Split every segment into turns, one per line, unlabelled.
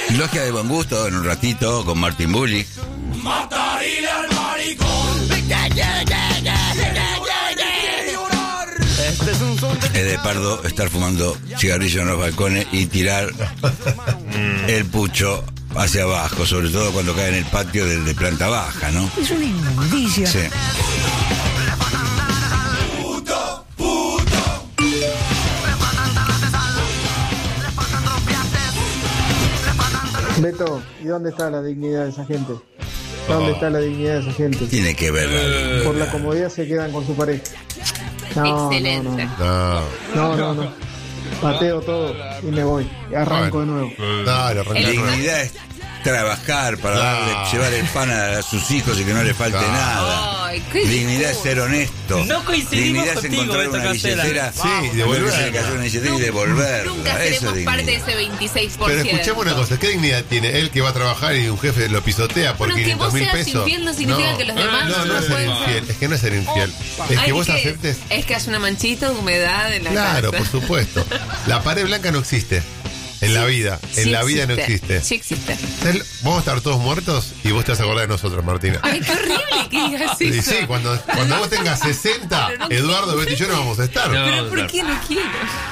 Logia de buen gusto, en un ratito, con Martin Bullick.
Matarile al maricón.
Es de Pardo estar fumando cigarrillos en los balcones y tirar el pucho hacia abajo, sobre todo cuando cae en el patio de planta baja, ¿no?
Es una inmundicia.
Sí.
Beto, ¿y dónde está la dignidad de esa gente? ¿Dónde está la dignidad de esa gente?
Tiene que ver.
Por la comodidad se quedan con su pareja.
Excelente.
No. Pateo todo y me voy. Arranco de nuevo.
Dale, arranca de nuevo.
Dignidad es trabajar para llevar el pan a sus hijos y que no le falte nada.
Ay, qué
Dignidad es ser honesto.
No coincidimos
Dignidad es
contigo,
encontrar
Beto
una
Casella.
billetera.
Sí,
devolverla. Una billetera y devolverla.
Nunca
Eso
seremos
es
parte de
dignidad.
ese 26%.
Pero escuchemos una cosa, ¿qué dignidad tiene él que va a trabajar y un jefe lo pisotea por
Bueno, que
500
vos
mil
seas
pesos?
infiel no significa que los demás
no
no
es ser
pueden
infiel,
ser.
es que no es ser infiel. Es
Ay,
que vos aceptes.
Es que hace una manchita de humedad en la
Claro,
casa.
por supuesto. La pared blanca no existe. En la vida. En
Sí
la vida no
existe.
existe.
Sí existe.
Vamos a estar todos muertos y vos te vas a acordar de nosotros, Martina.
Ay, qué horrible que digas
Y
eso.
sí, cuando vos tengas 60,
Pero no
Eduardo,
quiero.
Beto y yo no vamos a estar.
No.
Pero ¿por qué no quiero?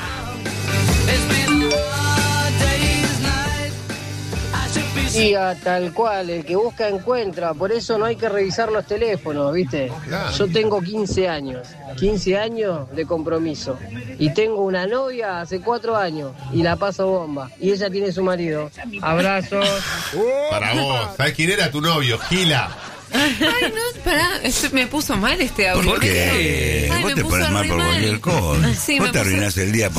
Diga tal cual, el que busca encuentra, por eso no hay que revisar los teléfonos, ¿viste?
Claro.
Yo tengo 15 años de compromiso y tengo una novia hace 4 años y la paso bomba y ella tiene su marido. Abrazos.
Para vos. ¿Sabés quién era tu novio? Gila.
Ay, no, pará, me puso mal este audio.
¿Por qué?
Ay,
Vos
me
te
puso
pones mal
re
por cualquier cosa.
Sí,
Vos
me
te
puso-
arruinás el día por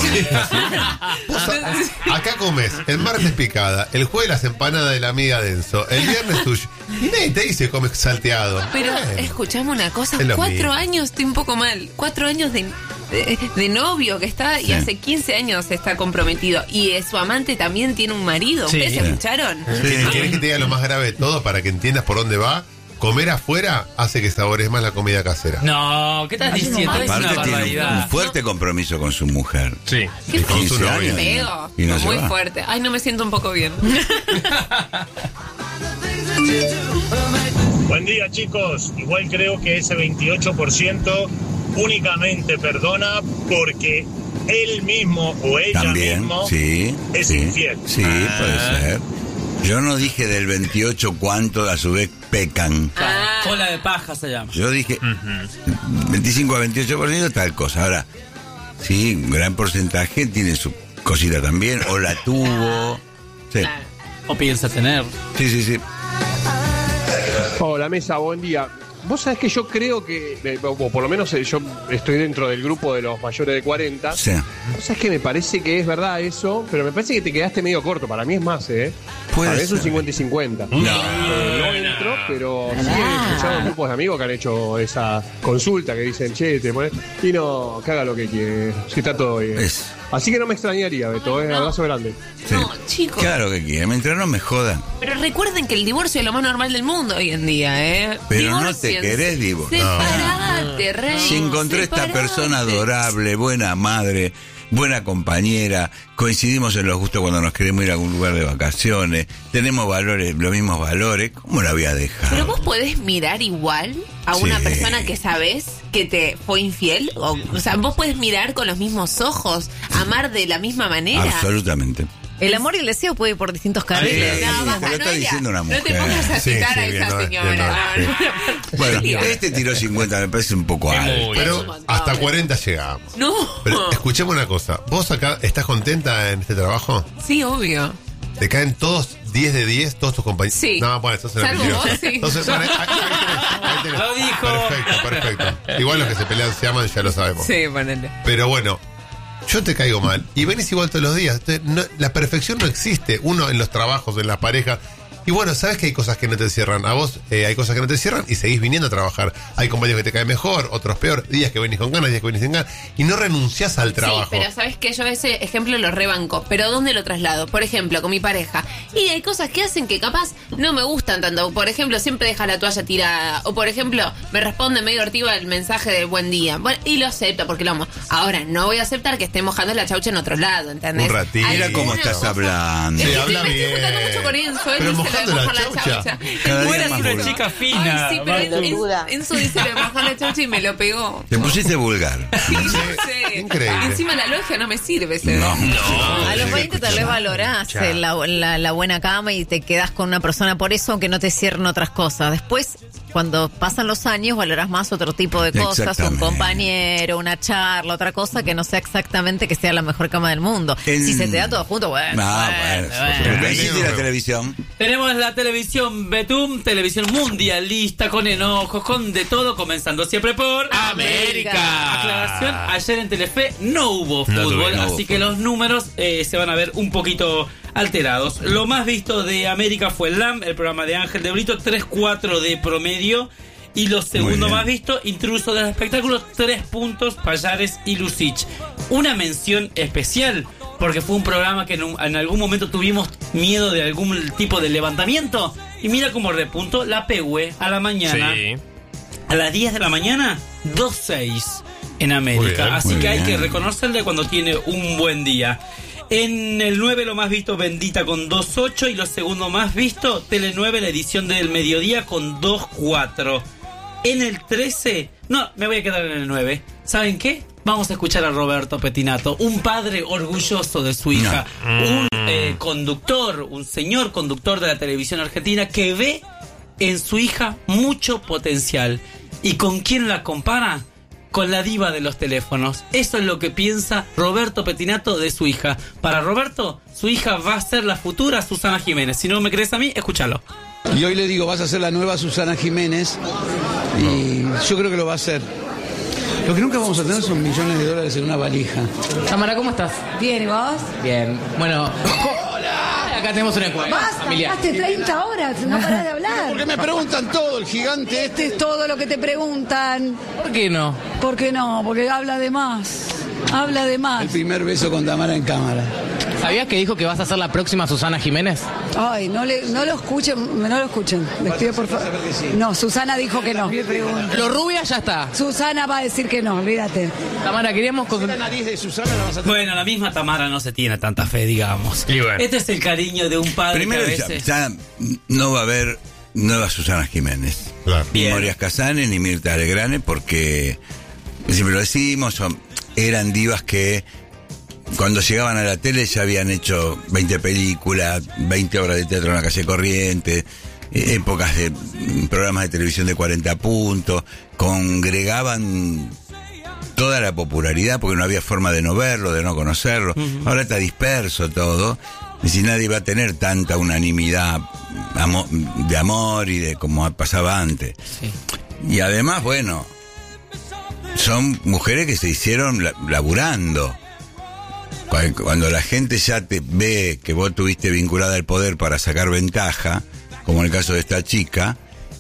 Acá comes el martes picada, el jueves las empanadas de la amiga Denso, el viernes sushi. Y nadie te dice comes salteado.
Pero
Bueno.
escuchame una cosa,
Es lo
4
mismo.
años estoy un poco mal. 4 años de novio que está y
Sí.
hace 15 años está comprometido. Y su amante también tiene un marido.
Sí.
¿Ustedes
Sí.
escucharon?
¿Querés que te diga lo más grave de todo para que entiendas por dónde va? Comer afuera hace que sabores más la comida casera.
No, ¿qué estás diciendo? Es una
Aparte tiene un
barbaridad.
fuerte compromiso con su mujer.
Sí.
Qué
con su
15
novia.
años,
feo.
y no se
Muy
va.
fuerte. Ay, no me siento un poco bien.
Buen día, chicos. Igual creo que ese 28% únicamente perdona porque él mismo o ella
También,
mismo
sí.
es
sí,
infiel.
Sí, puede ser. Yo no dije del 28 cuánto a su vez pecan.
Cola de paja se llama.
Yo dije 25 a 28% tal cosa. Ahora, sí, un gran porcentaje tiene su cosita también, o la tuvo. Sí,
Claro.
O piensa tener.
sí.
Hola mesa, buen día. Vos sabés que yo creo que, o por lo menos yo estoy dentro del grupo de los mayores de 40.
Sí.
Vos sabés que me parece que es verdad eso, pero me parece que te quedaste medio corto. Para mí es más, ¿eh?
Puede
Para mí es un
ser.
50 y 50.
No.
No entro, pero sí he escuchado grupos de amigos que han hecho esa consulta que dicen, che, te pones... Y no, que haga lo que quiere, si está todo bien.
Es.
Así que no me extrañaría, Beto, abrazo grande.
Sí.
No, chicos.
Claro que quiere, mientras no me jodan.
Pero recuerden que el divorcio es lo más normal del mundo hoy en día, ¿eh?
Pero no te
Divórciense.
querés divorciar.
Separate, rey.
Si encontré esta
separate.
persona adorable, buena madre, buena compañera, coincidimos en los gustos cuando nos queremos ir a algún lugar de vacaciones, tenemos valores, los mismos valores, ¿cómo la voy a dejar?
Pero vos podés mirar igual a una
Sí.
persona que sabés que te fue infiel. O sea, vos podés mirar con los mismos ojos, amar de la misma manera.
Absolutamente.
El amor y el deseo puede ir por distintos caminos.
No,
Sí,
basta,
pero está
Noelia,
diciendo una
No te
mujer.
pongas a
Sí,
citar
sí,
a
bien,
esa
no,
señora.
bien, no,
No,
Bueno,
serio.
este tiró 50, me parece un poco alto.
Es
Pero
un montón.
hasta 40 llegamos.
No.
Pero escuchemos una cosa. ¿Vos acá estás contenta en este trabajo?
Sí, obvio.
¿Te caen todos 10 de 10, todos tus compañeros?
Sí.
No, bueno, eso es una
Salvo
mentirosa.
vos, sí.
Entonces, bueno, ahí tenés.
Lo dijo.
Perfecto. Igual los que se pelean se aman, ya lo sabemos.
Sí, ponele.
Pero bueno, yo te caigo mal y venís igual todos los días. Entonces, la perfección no existe. Uno en los trabajos, en las parejas, Y bueno, sabes que hay cosas que no te cierran. A vos hay cosas que no te cierran y seguís viniendo a trabajar. Hay compañeros que te caen mejor, otros peor, días que venís con ganas, días que venís sin ganas. Y no renunciás al trabajo.
Sí, pero sabes que yo ese ejemplo lo rebanco. Pero ¿dónde lo traslado? Por ejemplo, con mi pareja. Y hay cosas que hacen que capaz no me gustan tanto. Por ejemplo, siempre deja la toalla tirada. O por ejemplo, me responde medio hortiva el mensaje de buen día. Bueno, y lo acepto porque lo amo. Ahora, no voy a aceptar que esté mojando la chaucha en otro lado, ¿entendés?
Un ratito.
Mira cómo estás hablando.
Sí, habla
me
bien.
estoy juntando mucho con Enzo. Él
Pero
dice
mojando
lo de
la
mojar la
chaucha.
chaucha.
Cada día
Eres
más
una
vulgar.
chica fina.
Ay, sí, pero Enzo dice lo de mojar la chaucha y me lo pegó.
Te pusiste vulgar.
Sí, yo sé.
Increíble.
Encima la logia no me sirve.
No.
A los 20 tal vez valorás la buena cama y te quedás con una persona por eso, aunque no te cierren otras cosas. Después, cuando pasan los años, valorás más otro tipo de cosas, un
Exactamente.
compañero, una charla, otra cosa que no sea exactamente que sea la mejor cama del mundo. Si se te da todo junto, bueno.
Pero te hiciste la televisión.
Tenemos la televisión Betum, televisión mundialista, con enojos, con de todo, comenzando siempre por
América.
Aclaración, ayer en Telefe no hubo fútbol,
no hubo
así que
fútbol.
los números se van a ver un poquito alterados. Lo más visto de América fue el LAM, el programa de Ángel de Brito, 3.4 de promedio. Y lo segundo
bien.
más visto, Intruso del espectáculo, 3 puntos, Payares y Lucich. Una mención especial, porque fue un programa que en algún momento tuvimos miedo de algún tipo de levantamiento. Y mira cómo repuntó la Pehue a la mañana. A las 10 de la mañana, 2.6 en América.
Muy bien,
Así
muy
que hay
bien.
que reconocerle cuando tiene un buen día. En el 9 lo más visto, Bendita con 2.8. Y lo segundo más visto, Tele 9, la edición del mediodía con 2.4. En el 13, no, me voy a quedar en el 9. ¿Saben qué? Vamos a escuchar a Roberto Petinato, un padre orgulloso de su hija, un conductor, un señor conductor de la televisión argentina que ve en su hija mucho potencial. ¿Y con quién la compara? Con la diva de los teléfonos. Eso es lo que piensa Roberto Petinato de su hija. Para Roberto, su hija va a ser la futura Susana Jiménez. Si no me crees a mí, escúchalo.
Y hoy le digo, vas a ser la nueva Susana Jiménez. Y yo creo que lo va a hacer. Lo que nunca vamos a tener son millones de dólares en una valija.
Tamara, ¿cómo estás?
Bien, ¿y vos?
Bien. Bueno, hola. Acá tenemos una encuesta
Basta,
familiar.
hace 30 horas, no parás de hablar.
Porque me preguntan todo, el gigante
Este es todo lo que te preguntan.
¿Por qué no?
¿Por qué no? Porque habla de más. Habla de más.
El primer beso con Tamara en cámara.
¿Sabías que dijo que vas a ser la próxima Susana Jiménez?
Ay, no lo escuchen, no lo escuchen. Les pido por favor. No, Susana dijo que no.
Lo rubia ya está.
Susana va a decir que no, olvídate.
Tamara, queríamos...
La nariz de Susana la vas a tener.
Bueno, la misma Tamara no se tiene tanta fe, digamos.
Y bueno.
Este es el cariño de un padre
Primero,
que a veces...
ya no va a haber nueva Susana Jiménez.
Claro.
Ni
Bien.
Morias Casanes, ni Mirta Alegrane, porque siempre lo decimos, eran divas que cuando llegaban a la tele ya habían hecho 20 películas, 20 obras de teatro en la calle Corriente, épocas de programas de televisión de 40 puntos, congregaban toda la popularidad porque no había forma de no verlo, de no conocerlo. Ahora está disperso todo, y si nadie va a tener tanta unanimidad de amor y de como pasaba antes.
Sí.
Y además, bueno, son mujeres que se hicieron laburando. Cuando la gente ya te ve que vos tuviste vinculada al poder para sacar ventaja, como en el caso de esta chica,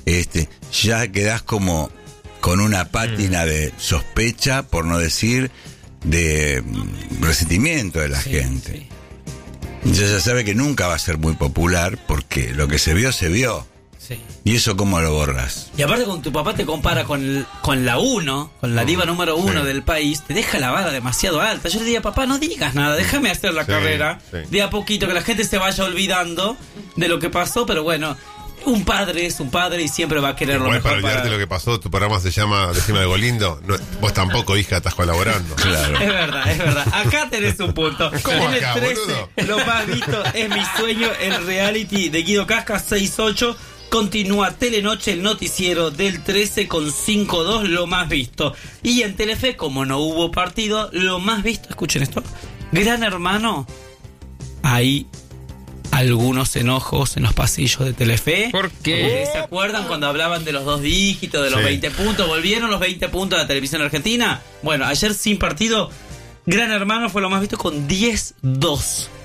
ya quedás como con una pátina de sospecha, por no decir de resentimiento de la gente. Ella ya sabe que nunca va a ser muy popular porque lo que se vio, se vio.
Sí.
¿Y eso cómo lo borras?
Y aparte cuando tu papá te compara con la 1, con la diva número 1 del país, te deja la vara demasiado alta. Yo le diría, papá, no digas nada, déjame hacer la carrera de a poquito, que la gente se vaya olvidando de lo que pasó, pero bueno, un padre es un padre y siempre va a querer lo
Igual,
mejor
para olvidarte lo que pasó, tu programa se llama Decime algo lindo. No, vos tampoco, hija, estás colaborando.
Claro.
Es verdad, es verdad. Acá tenés un punto.
¿Cómo
En el
acá,
13,
boludo?
lo más visto es Mi Sueño, el reality de Guido Casca, 6.8. Continúa Telenoche, el noticiero del 13 con 5.2, lo más visto. Y en Telefe, como no hubo partido, lo más visto, escuchen esto, Gran Hermano. Hay algunos enojos en los pasillos de Telefe.
¿Por qué?
¿Se acuerdan cuando hablaban de los 2 dígitos, de los 20 puntos? ¿Volvieron los 20 puntos de la televisión argentina? Bueno, ayer sin partido, Gran Hermano fue lo más visto con 10.2.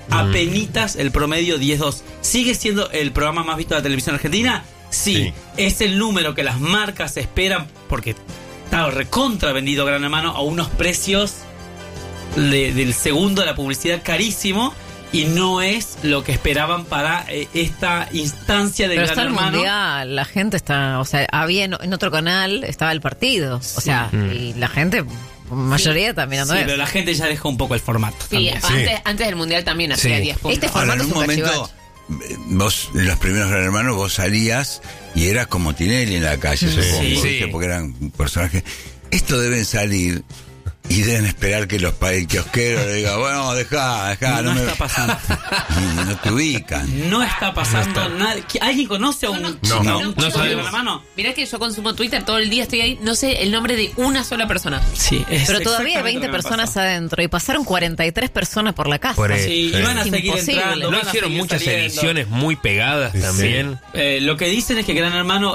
Apenitas el promedio 10.2. ¿Sigue siendo el programa más visto de la televisión argentina? Sí. Es el número que las marcas esperan porque está recontra vendido Gran Hermano a unos precios del segundo de la publicidad carísimo. Y no es lo que esperaban para esta instancia de
Pero
Gran
está el
Hermano.
mundial, la gente está, o sea, había en otro canal estaba el partido, o sea, y la gente, mayoría también
Sí,
no es.
pero la gente ya dejó un poco el formato.
Sí,
también.
antes del Mundial también hacía 10 puntos.
Ahora, en un momento, vos, en los primeros Gran Hermanos, vos salías y eras como Tinelli en la calle, supongo, ¿viste? Porque eran personajes. Esto deben salir y deben esperar que el kiosquero le diga, bueno, dejá,
No está pasando.
Y no te ubican.
No está pasando nada. ¿Alguien conoce a un chico de Gran Hermano?
Mirá que yo consumo Twitter todo el día, estoy ahí, no sé el nombre de una sola persona.
Sí,
Pero todavía hay 20 personas adentro y pasaron 43 personas por la casa.
Por eso.
Sí, y van a seguir entrando.
¿No
van a
hicieron
seguir
muchas
saliendo.
ediciones muy pegadas también?
Lo que dicen es que Gran Hermano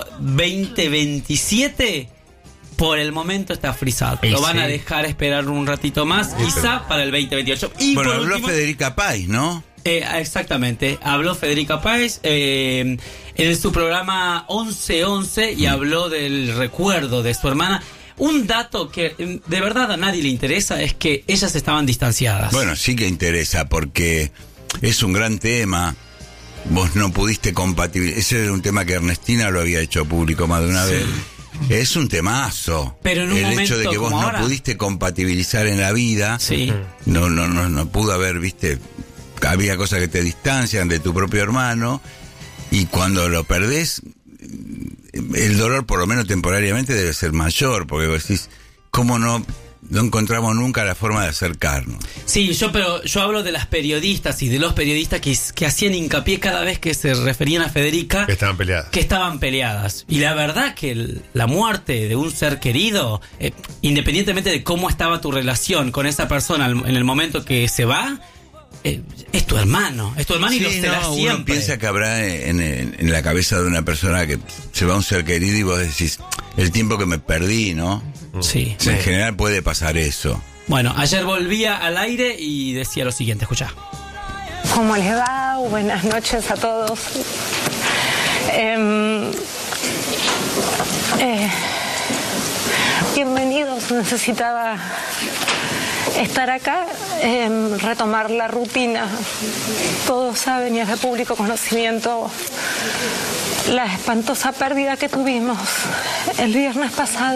2027 por el momento está frisado. Lo van a dejar esperar un ratito más, quizá para el 2028. Y
bueno,
por
habló
último,
Federica Páez, ¿no?
Exactamente, habló Federica Páez en su programa 11-11 y habló del recuerdo de su hermana. Un dato que de verdad a nadie le interesa es que ellas estaban distanciadas.
Bueno, sí que interesa porque es un gran tema. Vos no pudiste compatibilizar. Ese era un tema que Ernestina lo había hecho público más de una vez. Es un temazo.
Pero en un
el
momento
hecho de que vos
como
no
ahora,
pudiste compatibilizar en la vida.
Sí.
No pudo haber, viste. Había cosas que te distancian de tu propio hermano. Y cuando lo perdés, el dolor, por lo menos temporariamente, debe ser mayor. Porque vos decís, ¿cómo no encontramos nunca la forma de acercarnos?
Sí, yo hablo de las periodistas y de los periodistas que hacían hincapié cada vez que se referían a Federica.
Que estaban peleadas.
Que estaban peleadas. Y la verdad que la muerte de un ser querido, independientemente de cómo estaba tu relación con esa persona en el momento que se va, es tu hermano. Es tu hermano y lo será siempre.
Uno piensa que habrá en la cabeza de una persona que se va un ser querido y vos decís, el tiempo que me perdí, ¿no?
Sí.
En general puede pasar eso.
Bueno, ayer volvía al aire y decía lo siguiente, escuchá.
¿Cómo les va? Buenas noches a todos. Bienvenidos, necesitaba estar acá, retomar la rutina. Todos saben y es de público conocimiento la espantosa pérdida que tuvimos el viernes pasado.